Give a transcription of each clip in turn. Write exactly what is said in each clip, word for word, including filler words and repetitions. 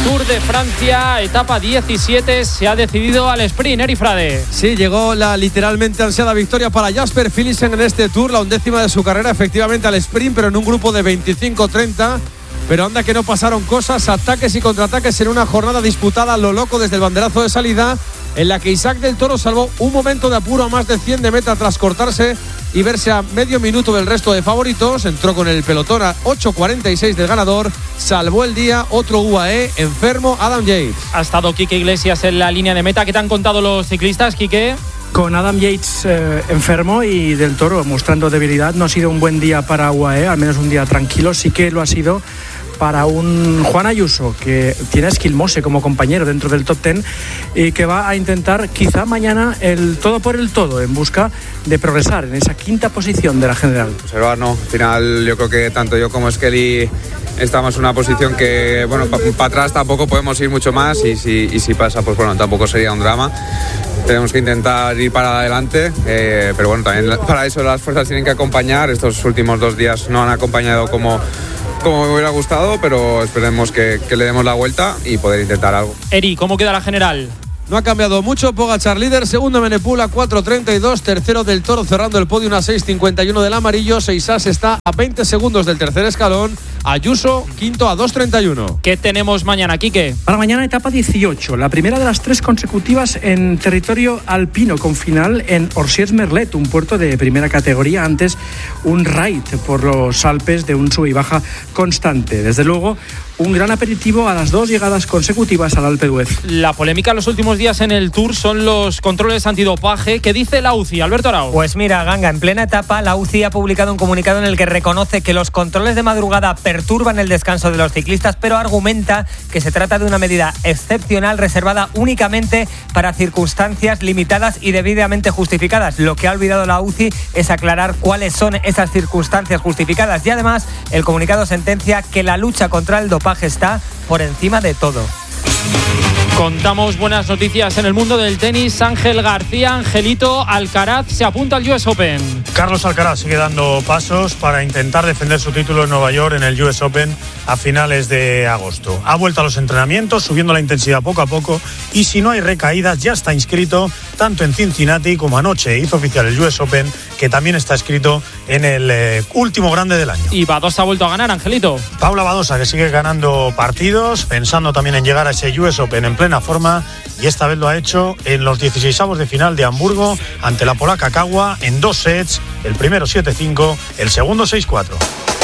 Tour de Francia, etapa diecisiete, se ha decidido al sprint, Eri Frade. Sí, llegó la literalmente ansiada victoria para Jasper Philipsen en este Tour, la undécima de su carrera, efectivamente al sprint, pero en un grupo de veinticinco treinta. Pero anda que no pasaron cosas, ataques y contraataques en una jornada disputada a lo loco desde el banderazo de salida, en la que Isaac del Toro salvó un momento de apuro a más de cien de meta tras cortarse y verse a medio minuto del resto de favoritos. Entró con el pelotón a ocho cuarenta y seis del ganador, salvó el día otro U A E enfermo, Adam Yates. Ha estado Quique Iglesias en la línea de meta. ¿Qué te han contado los ciclistas, Quique? Con Adam Yates eh, enfermo y del Toro mostrando debilidad, no ha sido un buen día para U A E, al menos un día tranquilo. Sí que lo ha sido para un Juan Ayuso, que tiene a Esquilmose como compañero dentro del top ten y que va a intentar quizá mañana el todo por el todo en busca de progresar en esa quinta posición de la general. Observar, no, al final yo creo que tanto yo como Skelly estamos en una posición que, bueno, para pa atrás tampoco podemos ir mucho más y si, y si pasa, pues bueno, tampoco sería un drama. Tenemos que intentar ir para adelante, eh, pero bueno, también para eso las fuerzas tienen que acompañar. Estos últimos dos días no han acompañado como como me hubiera gustado, pero esperemos que, que le demos la vuelta y poder intentar algo. Eri, ¿cómo queda la general? No ha cambiado mucho, Pogačar líder, segundo Menepul a cuatro treinta y dos, tercero del Toro cerrando el podio a seis cincuenta y uno del amarillo, Seisas está a veinte segundos del tercer escalón, Ayuso quinto a dos treinta y uno. ¿Qué tenemos mañana, Quique? Para mañana etapa dieciocho, la primera de las tres consecutivas en territorio alpino con final en Orsiers-Merlet, un puerto de primera categoría, antes un raid por los Alpes de un sube y baja constante. Desde luego, un gran aperitivo a las dos llegadas consecutivas al Alpe d'Huez. La polémica en los últimos días en el Tour son los controles antidopaje. ¿Qué dice la U C I, Alberto Arau? Pues mira, Ganga, en plena etapa la U C I ha publicado un comunicado en el que reconoce que los controles de madrugada perturban el descanso de los ciclistas, pero argumenta que se trata de una medida excepcional reservada únicamente para circunstancias limitadas y debidamente justificadas. Lo que ha olvidado la U C I es aclarar cuáles son esas circunstancias justificadas y además el comunicado sentencia que la lucha contra el dopaje está por encima de todo. Contamos buenas noticias en el mundo del tenis. Ángel García, Angelito, Alcaraz se apunta al U S Open. Carlos Alcaraz sigue dando pasos para intentar defender su título en Nueva York en el U S Open a finales de agosto. Ha vuelto a los entrenamientos, subiendo la intensidad poco a poco y si no hay recaídas ya está inscrito tanto en Cincinnati como anoche hizo oficial el U S Open, que también está inscrito en el eh, último grande del año. Y Badosa ha vuelto a ganar, Angelito. Paula Badosa, que sigue ganando partidos, pensando también en llegar a ese U S Open en plena forma, y esta vez lo ha hecho en los dieciseisavos de final de Hamburgo ante la polaca Kawa en dos sets, el primero siete cinco, el segundo seis cuatro.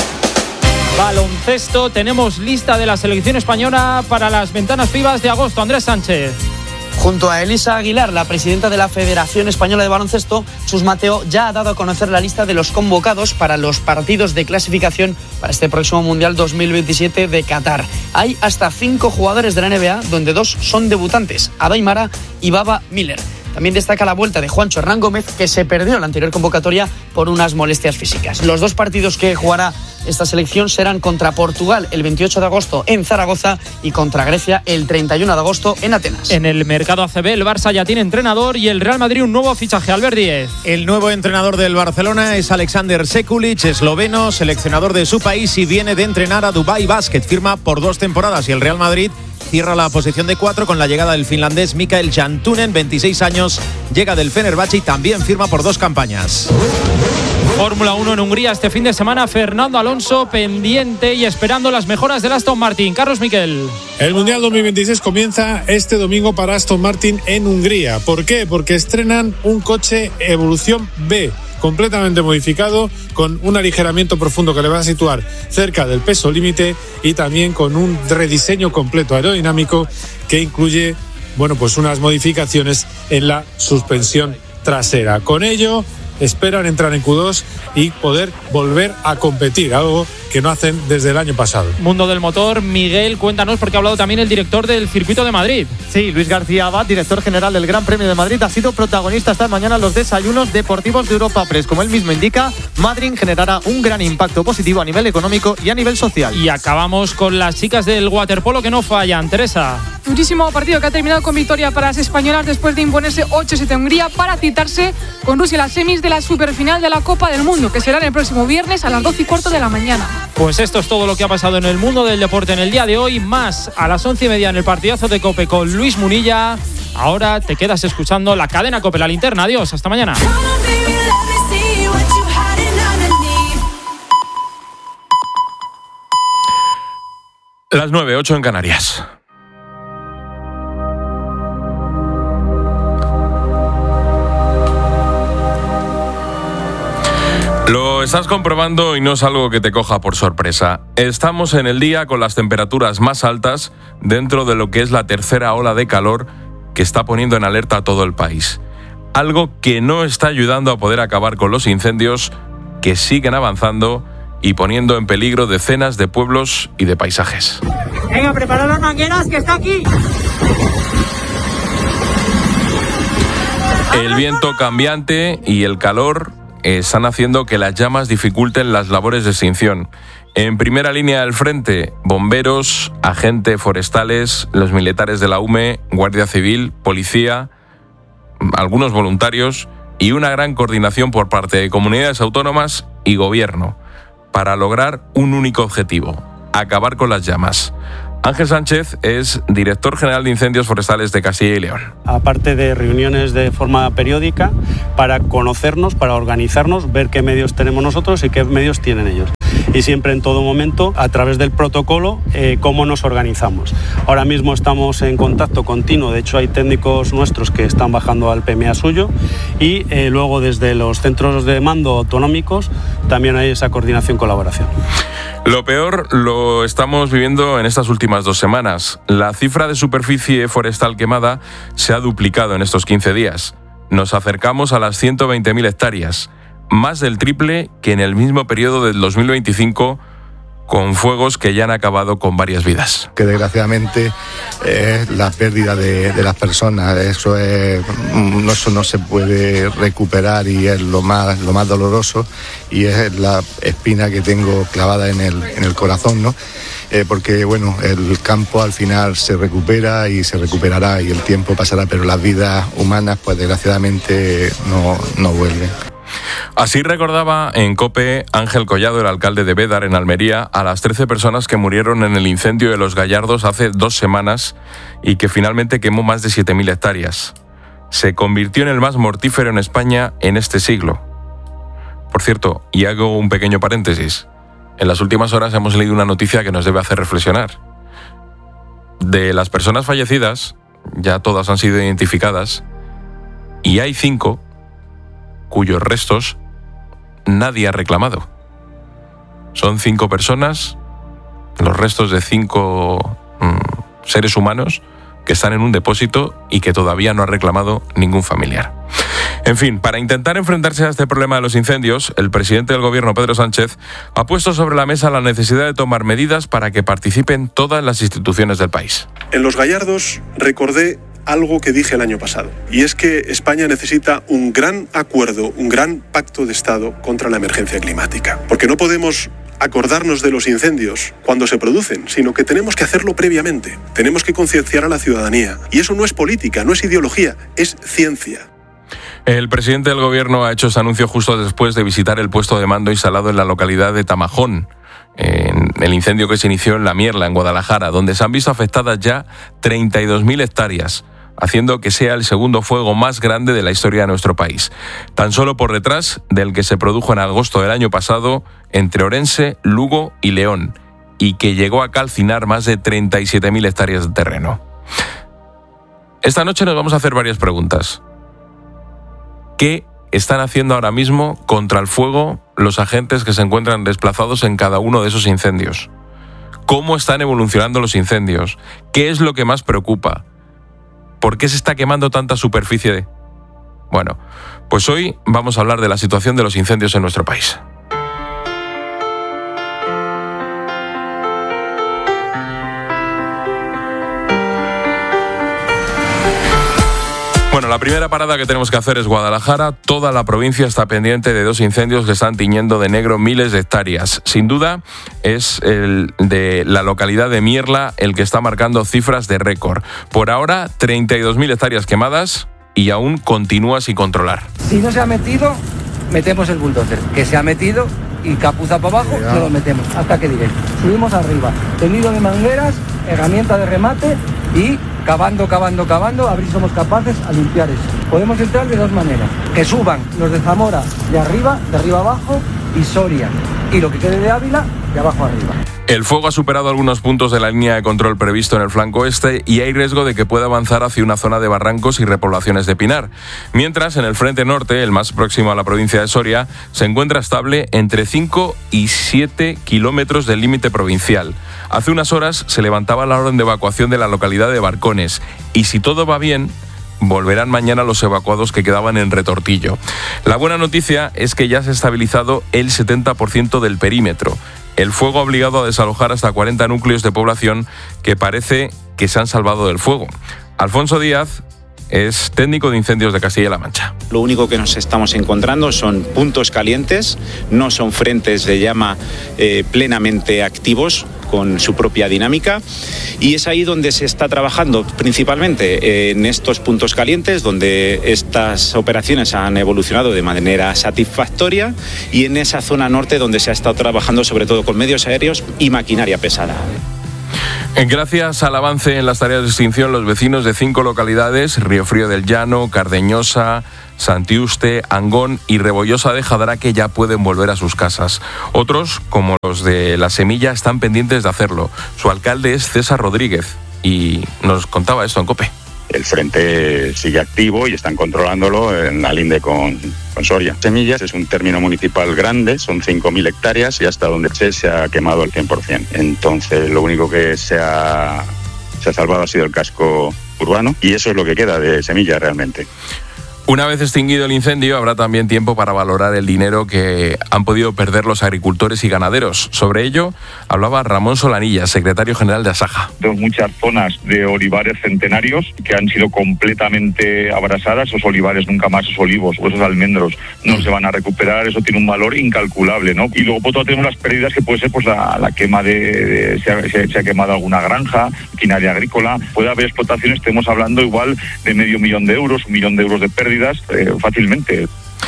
Baloncesto, tenemos lista de la selección española para las ventanas FIBA de agosto. Andrés Sánchez. Junto a Elisa Aguilar, la presidenta de la Federación Española de Baloncesto, Chus Mateo ya ha dado a conocer la lista de los convocados para los partidos de clasificación para este próximo Mundial dos mil veintisiete de Qatar. Hay hasta cinco jugadores de la N B A, donde dos son debutantes, Ada Mara y Baba Miller. También destaca la vuelta de Juancho Hernán Gómez, que se perdió en la anterior convocatoria por unas molestias físicas. Los dos partidos que jugará esta selección serán contra Portugal el veintiocho de agosto en Zaragoza y contra Grecia el treinta y uno de agosto en Atenas. En el mercado A C B, el Barça ya tiene entrenador y el Real Madrid un nuevo fichaje. Albert Díez. El nuevo entrenador del Barcelona es Alexander Sekulic, esloveno, seleccionador de su país y viene de entrenar a Dubai Basket. Firma por dos temporadas y el Real Madrid cierra la posición de cuatro con la llegada del finlandés Mikael Jantunen, veintiséis años, llega del Fenerbahce y también firma por dos campañas. Fórmula uno en Hungría este fin de semana, Fernando Alonso pendiente y esperando las mejoras del Aston Martin. Carlos Miquel. El Mundial dos mil veintiséis comienza este domingo para Aston Martin en Hungría. ¿Por qué? Porque estrenan un coche Evolución B, completamente modificado, con un aligeramiento profundo que le va a situar cerca del peso límite y también con un rediseño completo aerodinámico que incluye, bueno, pues unas modificaciones en la suspensión trasera. Con ello esperan entrar en Q dos y poder volver a competir, algo que no hacen desde el año pasado. Mundo del motor, Miguel, cuéntanos, porque ha hablado también el director del Circuito de Madrid. Sí, Luis García Abad, director general del Gran Premio de Madrid, ha sido protagonista esta mañana en los desayunos deportivos de Europa Press. Como él mismo indica, Madrid generará un gran impacto positivo a nivel económico y a nivel social. Y acabamos con las chicas del waterpolo que no fallan. Teresa. durísimo partido que ha terminado con victoria para las españolas después de imponerse ocho siete a Hungría para citarse con Rusia en las semis de la superfinal de la Copa del Mundo, que será el próximo viernes a las doce y cuarto de la mañana. Pues esto es todo lo que ha pasado en el mundo del deporte en el día de hoy, más a las once y media en el partidazo de COPE con Luis Munilla. Ahora te quedas escuchando la cadena COPE, la linterna. Adiós, hasta mañana. Las nueve, ocho en Canarias. Lo estás comprobando y no es algo que te coja por sorpresa. Estamos en el día con las temperaturas más altas dentro de lo que es la tercera ola de calor que está poniendo en alerta a todo el país. Algo que no está ayudando a poder acabar con los incendios que siguen avanzando y poniendo en peligro decenas de pueblos y de paisajes. Venga, preparad las mangueras, que está aquí. El viento cambiante y el calor están haciendo que las llamas dificulten las labores de extinción. En primera línea del frente, bomberos, agentes forestales, los militares de la U M E, Guardia Civil, policía, algunos voluntarios y una gran coordinación por parte de comunidades autónomas y gobierno para lograr un único objetivo: acabar con las llamas. Ángel Sánchez es director general de Incendios Forestales de Castilla y León. Aparte de reuniones de forma periódica para conocernos, para organizarnos, ver qué medios tenemos nosotros y qué medios tienen ellos. Y siempre en todo momento, a través del protocolo, eh, cómo nos organizamos. Ahora mismo estamos en contacto continuo, de hecho hay técnicos nuestros que están bajando al P M A suyo y eh, luego desde los centros de mando autonómicos también hay esa coordinación, colaboración. Lo peor lo estamos viviendo en estas últimas dos semanas. La cifra de superficie forestal quemada se ha duplicado en estos quince días. Nos acercamos a las ciento veinte mil hectáreas, más del triple que en el mismo periodo del dos mil veinticinco, con fuegos que ya han acabado con varias vidas. Que desgraciadamente es la pérdida de, de las personas, eso, es, eso no se puede recuperar y es lo más, lo más doloroso y es la espina que tengo clavada en el, en el corazón, ¿no? Eh, porque bueno, el campo al final se recupera y se recuperará y el tiempo pasará, pero las vidas humanas pues desgraciadamente no, no vuelven. Así recordaba en COPE Ángel Collado, el alcalde de Bédar, en Almería, a las trece personas que murieron en el incendio de Los Gallardos hace dos semanas y que finalmente quemó más de siete mil hectáreas. Se convirtió en el más mortífero en España en este siglo. Por cierto, y hago un pequeño paréntesis, en las últimas horas hemos leído una noticia que nos debe hacer reflexionar. De las personas fallecidas, ya todas han sido identificadas, y hay cinco cuyos restos nadie ha reclamado. Son cinco personas, los restos de cinco mmm, seres humanos que están en un depósito y que todavía no ha reclamado ningún familiar. En fin, para intentar enfrentarse a este problema de los incendios, el presidente del gobierno, Pedro Sánchez, ha puesto sobre la mesa la necesidad de tomar medidas para que participen todas las instituciones del país. En Los Gallardos recordé algo que dije el año pasado, y es que España necesita un gran acuerdo, un gran pacto de Estado contra la emergencia climática, porque no podemos acordarnos de los incendios cuando se producen, sino que tenemos que hacerlo previamente, tenemos que concienciar a la ciudadanía, y eso no es política, no es ideología, es ciencia. El presidente del gobierno ha hecho este anuncio justo después de visitar el puesto de mando instalado en la localidad de Tamajón, en el incendio que se inició en La Mierla, en Guadalajara, donde se han visto afectadas ya treinta y dos mil hectáreas, haciendo que sea el segundo fuego más grande de la historia de nuestro país, tan solo por detrás del que se produjo en agosto del año pasado entre Orense, Lugo y León, y que llegó a calcinar más de treinta y siete mil hectáreas de terreno. Esta noche nos vamos a hacer varias preguntas. ¿Qué están haciendo ahora mismo contra el fuego los agentes que se encuentran desplazados en cada uno de esos incendios? ¿Cómo están evolucionando los incendios? ¿Qué es lo que más preocupa? ¿Por qué se está quemando tanta superficie? Bueno, pues hoy vamos a hablar de la situación de los incendios en nuestro país. Bueno, la primera parada que tenemos que hacer es Guadalajara. Toda la provincia está pendiente de dos incendios que están tiñendo de negro miles de hectáreas. Sin duda, es el de la localidad de Mierla el que está marcando cifras de récord. Por ahora, treinta y dos mil hectáreas quemadas y aún continúa sin controlar. Si no se ha metido, metemos el bulldozer. Que se ha metido y capuza para abajo, no lo metemos. Hasta que diréis. Subimos arriba. Tendido de mangueras, herramienta de remate y cavando, cavando, cavando, a ver si somos capaces a limpiar eso. Podemos entrar de dos maneras. Que suban los de Zamora de arriba, de arriba abajo, y Soria. Y lo que quede de Ávila, de abajo arriba. El fuego ha superado algunos puntos de la línea de control previsto en el flanco este y hay riesgo de que pueda avanzar hacia una zona de barrancos y repoblaciones de pinar. Mientras, en el frente norte, el más próximo a la provincia de Soria, se encuentra estable entre cinco y siete kilómetros del límite provincial. Hace unas horas se levantaba la orden de evacuación de la localidad de Barcones y si todo va bien, volverán mañana los evacuados que quedaban en Retortillo. La buena noticia es que ya se ha estabilizado el setenta por ciento del perímetro. El fuego ha obligado a desalojar hasta cuarenta núcleos de población que parece que se han salvado del fuego. Alfonso Díaz es técnico de incendios de Castilla-La Mancha. Lo único que nos estamos encontrando son puntos calientes, no son frentes de llama eh, plenamente activos con su propia dinámica y es ahí donde se está trabajando principalmente, eh, en estos puntos calientes donde estas operaciones han evolucionado de manera satisfactoria y en esa zona norte donde se ha estado trabajando sobre todo con medios aéreos y maquinaria pesada. Gracias al avance en las tareas de extinción, los vecinos de cinco localidades, Riofrío del Llano, Cardeñosa, Santiuste, Angón y Rebollosa de Jadraque ya pueden volver a sus casas. Otros, como los de La Semilla, están pendientes de hacerlo. Su alcalde es César Rodríguez y nos contaba esto en COPE. El frente sigue activo y están controlándolo en la linde con, con Soria. Semillas es un término municipal grande, son cinco mil hectáreas y hasta donde se, se ha quemado el cien por ciento. Entonces lo único que se ha, se ha salvado ha sido el casco urbano y eso es lo que queda de Semillas realmente. Una vez extinguido el incendio, habrá también tiempo para valorar el dinero que han podido perder los agricultores y ganaderos. Sobre ello hablaba Ramón Solanilla, secretario general de Asaja. Tenemos muchas zonas de olivares centenarios que han sido completamente abrasadas. Esos olivares nunca más, esos olivos o esos almendros no se van a recuperar. Eso tiene un valor incalculable, ¿no? Y luego por otro lado tenemos las pérdidas que puede ser pues la, la quema de, de se, ha, se, se ha quemado alguna granja, maquinaria agrícola. Puede haber explotaciones, estamos hablando igual de medio millón de euros, un millón de euros de pérdidas. Eh, fácilmente.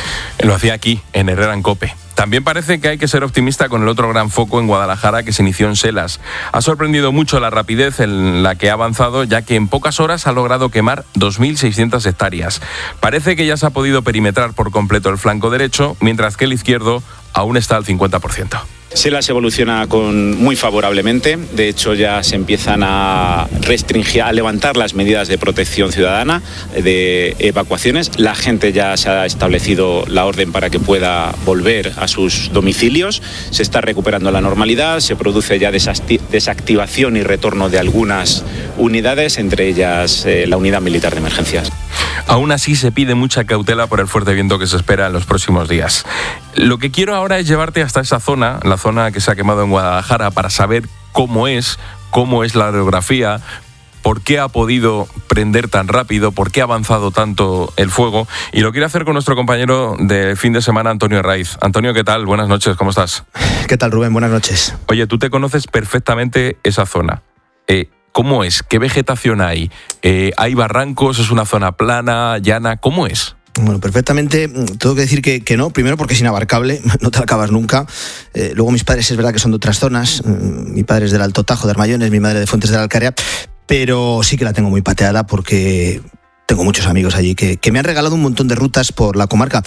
Lo hacía aquí, en Herrera en COPE. También parece que hay que ser optimista con el otro gran foco en Guadalajara que se inició en Selas. Ha sorprendido mucho la rapidez en la que ha avanzado, ya que en pocas horas ha logrado quemar dos mil seiscientas hectáreas. Parece que ya se ha podido perimetrar por completo el flanco derecho, mientras que el izquierdo aún está al cincuenta por ciento. Selas evoluciona con muy favorablemente, de hecho ya se empiezan a restringir, a levantar las medidas de protección ciudadana, de evacuaciones. La gente ya se ha establecido la orden para que pueda volver a sus domicilios, se está recuperando la normalidad, se produce ya desactivación y retorno de algunas unidades, entre ellas eh, la unidad militar de emergencias. Aún así se pide mucha cautela por el fuerte viento que se espera en los próximos días. Lo que quiero ahora es llevarte hasta esa zona, la zona que se ha quemado en Guadalajara, para saber cómo es, cómo es la orografía, por qué ha podido prender tan rápido, por qué ha avanzado tanto el fuego. Y lo quiero hacer con nuestro compañero de fin de semana, Antonio Raiz. Antonio, ¿qué tal? Buenas noches, ¿cómo estás? ¿Qué tal, Rubén? Buenas noches. Oye, tú te conoces perfectamente esa zona. Eh, ¿Cómo es? ¿Qué vegetación hay? Eh, ¿Hay barrancos? ¿Es una zona plana, llana? ¿Cómo es? Bueno, perfectamente. Tengo que decir que, que no. Primero porque es inabarcable, no te acabas nunca. Eh, luego mis padres es verdad que son de otras zonas. Mi padre es del Alto Tajo, de Armayones, mi madre de Fuentes de la Alcarea. Pero sí que la tengo muy pateada porque tengo muchos amigos allí que, que me han regalado un montón de rutas por la comarca.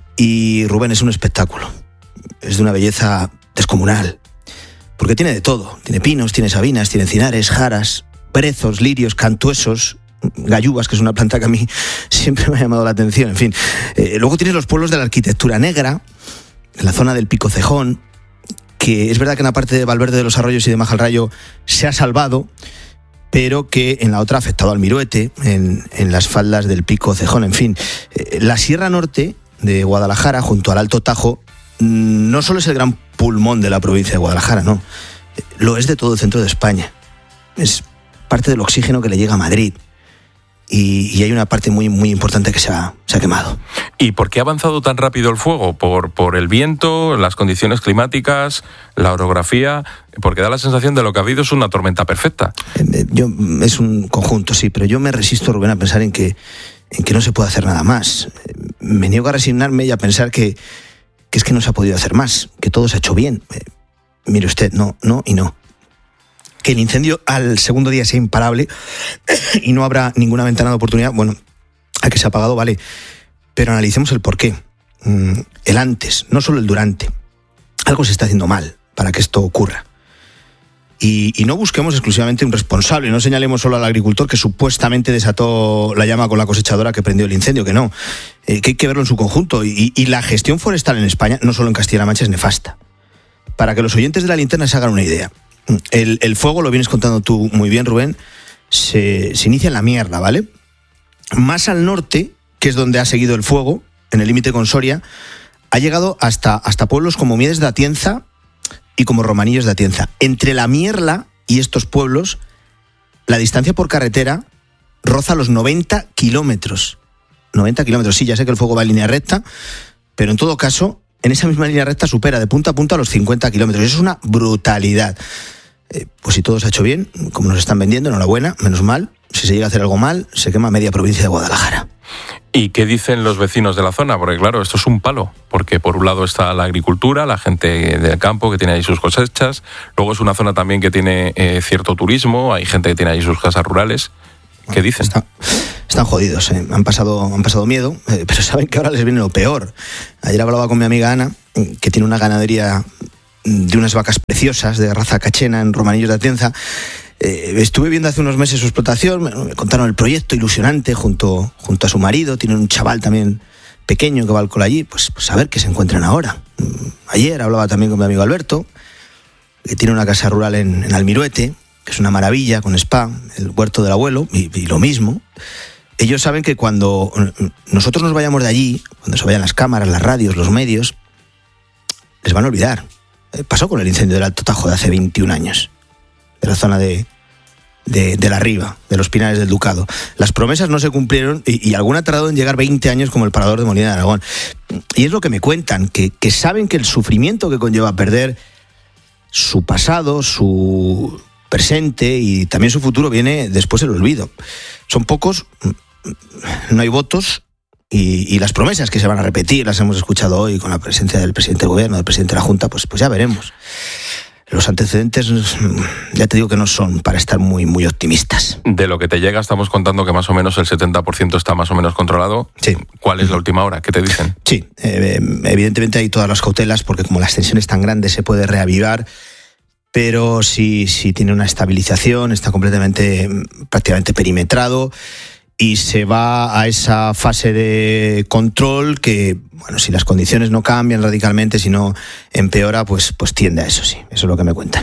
Y Rubén, es un espectáculo. Es de una belleza descomunal. Porque tiene de todo. Tiene pinos, tiene sabinas, tiene encinares, jaras, brezos, lirios, cantuesos, gallubas, que es una planta que a mí siempre me ha llamado la atención. En fin, eh, luego tienes los pueblos de la arquitectura negra, en la zona del Pico Cejón, que es verdad que en la parte de Valverde de los Arroyos y de Majalrayo se ha salvado, pero que en la otra ha afectado al Miruete, en, en las faldas del Pico Cejón. En fin, eh, la Sierra Norte de Guadalajara, junto al Alto Tajo, no solo es el gran pulmón de la provincia de Guadalajara, no, lo es de todo el centro de España. Es parte del oxígeno que le llega a Madrid. y, y hay una parte muy, muy importante que se ha, se ha quemado. ¿Y por qué ha avanzado tan rápido el fuego? ¿Por, por el viento, las condiciones climáticas, la orografía? Porque da la sensación de lo que ha habido es una tormenta perfecta. Yo, es un conjunto, sí, pero yo me resisto, Rubén, a pensar en que, en que no se puede hacer nada más. Me niego a resignarme y a pensar que, que es que no se ha podido hacer más, que todo se ha hecho bien. Eh, mire usted, no, no y no. Que el incendio al segundo día sea imparable y no habrá ninguna ventana de oportunidad, bueno, a que se ha apagado, vale. Pero analicemos el porqué. El antes, no solo el durante. Algo se está haciendo mal para que esto ocurra. Y, y no busquemos exclusivamente un responsable, no señalemos solo al agricultor que supuestamente desató la llama con la cosechadora que prendió el incendio, que no, eh, que hay que verlo en su conjunto. Y, y la gestión forestal en España, no solo en Castilla-La Mancha, es nefasta. Para que los oyentes de La Linterna se hagan una idea. El, el fuego, lo vienes contando tú muy bien, Rubén, se, se inicia en la Mierla, ¿vale? Más al norte, que es donde ha seguido el fuego, en el límite con Soria, ha llegado hasta, hasta pueblos como Miedes de Atienza y como Romanillos de Atienza. Entre la Mierla y estos pueblos, la distancia por carretera roza los noventa kilómetros. noventa kilómetros, sí, ya sé que el fuego va en línea recta, pero en todo caso, en esa misma línea recta supera de punta a punta los cincuenta kilómetros. Eso es una brutalidad. Eh, pues si todo se ha hecho bien, como nos están vendiendo, enhorabuena, menos mal. Si se llega a hacer algo mal, se quema media provincia de Guadalajara. ¿Y qué dicen los vecinos de la zona? Porque claro, esto es un palo, porque por un lado está la agricultura, la gente del campo que tiene ahí sus cosechas, luego es una zona también que tiene eh, cierto turismo, hay gente que tiene ahí sus casas rurales. ¿Qué dicen? Está, están jodidos, ¿eh? han, pasado, han pasado miedo, eh, pero saben que ahora les viene lo peor. Ayer hablaba con mi amiga Ana, que tiene una ganadería de unas vacas preciosas de raza cachena en Romanillos de Atienza. Eh, estuve viendo hace unos meses su explotación, me, me contaron el proyecto ilusionante junto, junto a su marido, tienen un chaval también pequeño que va al cole allí, pues, pues a ver qué se encuentran ahora. Ayer hablaba también con mi amigo Alberto, que tiene una casa rural en, en Almiruete, que es una maravilla, con spa, el huerto del abuelo, y, y lo mismo. Ellos saben que cuando nosotros nos vayamos de allí, cuando se vayan las cámaras, las radios, los medios, les van a olvidar. Pasó con el incendio del Alto Tajo de hace veintiún años, de la zona de, de, de la Riva, de los Pinares del Ducado. Las promesas no se cumplieron y, y alguna ha tardado en llegar veinte años, como el parador de Molina de Aragón. Y es lo que me cuentan, que, que saben que el sufrimiento que conlleva perder su pasado, su presente y también su futuro viene después del olvido. Son pocos, no hay votos. Y, y las promesas que se van a repetir, las hemos escuchado hoy con la presencia del presidente del gobierno, del presidente de la Junta, pues, pues ya veremos. Los antecedentes, ya te digo que no son para estar muy, muy optimistas. De lo que te llega, estamos contando que más o menos el setenta por ciento está más o menos controlado. Sí. ¿Cuál es la última hora? ¿Qué te dicen? Sí, eh, evidentemente hay todas las cautelas, porque como la extensión es tan grande se puede reavivar, pero si, si tiene una estabilización, está completamente, prácticamente perimetrado, y se va a esa fase de control que, bueno, si las condiciones no cambian radicalmente, si no empeora, pues, pues tiende a eso, sí. Eso es lo que me cuentan.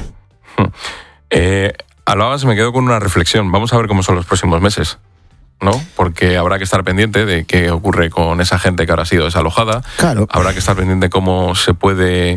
Eh, hablabas, me quedo con una reflexión. Vamos a ver cómo son los próximos meses, ¿no? Porque habrá que estar pendiente de qué ocurre con esa gente que ahora ha sido desalojada. Claro. Habrá que estar pendiente de cómo se puede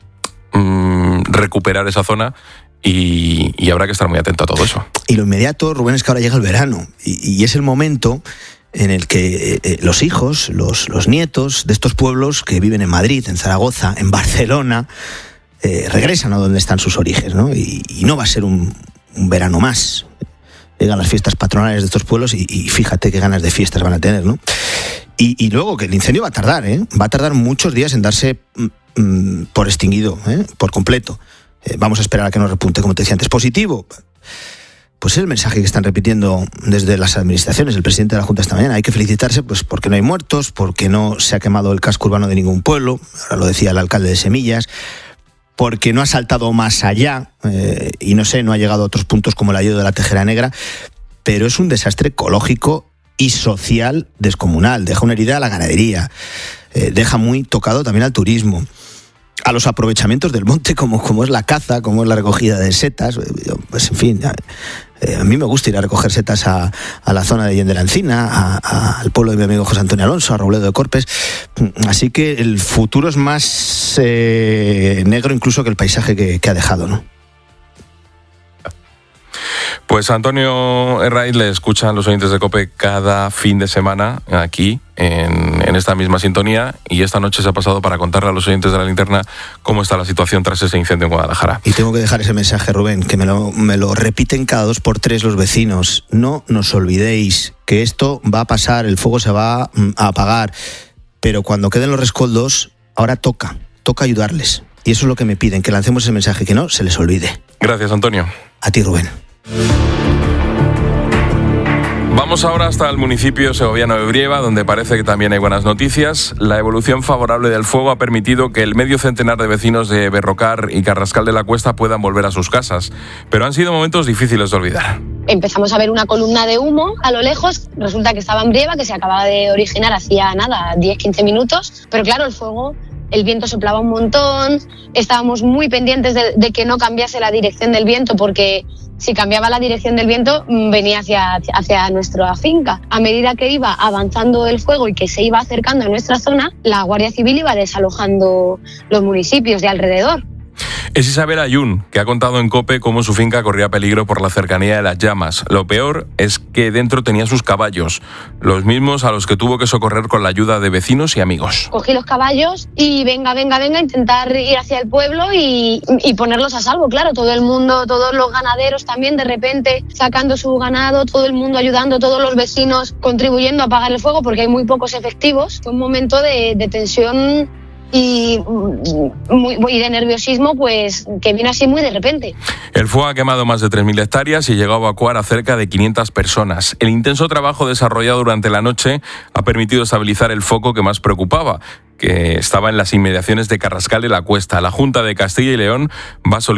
mmm, recuperar esa zona. Y, y habrá que estar muy atento a todo eso. Y lo inmediato, Rubén, es que ahora llega el verano y, y es el momento en el que eh, los hijos, los, los nietos de estos pueblos que viven en Madrid, en Zaragoza, en Barcelona, eh, regresan a donde están sus orígenes, ¿no? Y, y no va a ser un, un verano más. Llegan las fiestas patronales de estos pueblos y, y fíjate qué ganas de fiestas van a tener, ¿no? Y, y luego que el incendio va a tardar, ¿eh? Va a tardar muchos días en darse mm, por extinguido, ¿eh? Por completo. Eh, vamos a esperar a que nos repunte, como te decía antes. Positivo, pues es el mensaje que están repitiendo desde las administraciones. El presidente de la Junta esta mañana, hay que felicitarse pues porque no hay muertos, porque no se ha quemado el casco urbano de ningún pueblo, ahora lo decía el alcalde de Semillas, porque no ha saltado más allá, eh, y no sé, no ha llegado a otros puntos como el ayo de la Tejera Negra, pero es un desastre ecológico y social descomunal. Deja una herida a la ganadería, eh, deja muy tocado también al turismo, a los aprovechamientos del monte, como, como es la caza, como es la recogida de setas. Pues en fin, a, eh, a mí me gusta ir a recoger setas a, a la zona de Yen de la Encina, a, a, al pueblo de mi amigo José Antonio Alonso, a Robledo de Corpes. Así que el futuro es más eh, negro incluso que el paisaje que, que ha dejado, ¿no? Pues Antonio Herraiz le escuchan los oyentes de COPE cada fin de semana aquí en, en esta misma sintonía, y esta noche se ha pasado para contarle a los oyentes de La Linterna cómo está la situación tras ese incendio en Guadalajara. Y tengo que dejar ese mensaje, Rubén, que me lo, me lo repiten cada dos por tres los vecinos. No nos olvidéis que esto va a pasar, el fuego se va a apagar, pero cuando queden los rescoldos, ahora toca, toca ayudarles. Y eso es lo que me piden, que lancemos ese mensaje, que no se les olvide. Gracias, Antonio. A ti, Rubén. Vamos ahora hasta el municipio segoviano de Brieva, donde parece que también hay buenas noticias. La evolución favorable del fuego ha permitido que el medio centenar de vecinos de Berrocar y Carrascal de la Cuesta puedan volver a sus casas. Pero han sido momentos difíciles de olvidar. Empezamos a ver una columna de humo a lo lejos. Resulta que estaba en Brieva, que se acababa de originar hacía nada, diez a quince minutos. Pero claro, el fuego... El viento soplaba un montón, estábamos muy pendientes de, de que no cambiase la dirección del viento, porque si cambiaba la dirección del viento venía hacia, hacia nuestra finca. A medida que iba avanzando el fuego y que se iba acercando a nuestra zona, la Guardia Civil iba desalojando los municipios de alrededor. Es Isabel Ayun, que ha contado en COPE cómo su finca corría peligro por la cercanía de las llamas. Lo peor es que dentro tenía sus caballos, los mismos a los que tuvo que socorrer con la ayuda de vecinos y amigos. Cogí los caballos y venga, venga, venga, intentar ir hacia el pueblo y, y ponerlos a salvo. Claro, todo el mundo, todos los ganaderos también de repente sacando su ganado, todo el mundo ayudando, todos los vecinos contribuyendo a apagar el fuego porque hay muy pocos efectivos. Fue un momento de, de tensión y, muy, y de nerviosismo, pues que vino así muy de repente. El fuego ha quemado más de tres mil hectáreas y llegó a evacuar a cerca de quinientas personas. El intenso trabajo desarrollado durante la noche ha permitido estabilizar el foco que más preocupaba, que estaba en las inmediaciones de Carrascal de la Cuesta. La Junta de Castilla y León va a solicitar